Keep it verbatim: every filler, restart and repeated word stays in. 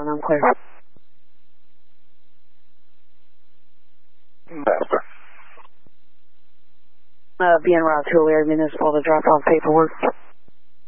one, I'm clear. Master. Uh, be en route to Elyria Municipal to drop off paperwork.